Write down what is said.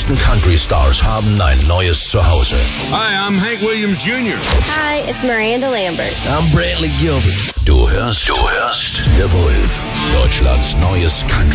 größten Country-Stars haben ein neues Zuhause. Hi, I'm Hank Williams Jr. Hi, it's Miranda Lambert. I'm Brantley Gilbert. Du hörst The Wolf, Deutschlands neues Country.